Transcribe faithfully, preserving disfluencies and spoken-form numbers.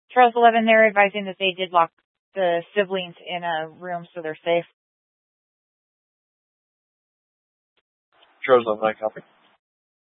Charles eleven, they're advising that they did lock the siblings in a room so they're safe. Charles eleven, I copy.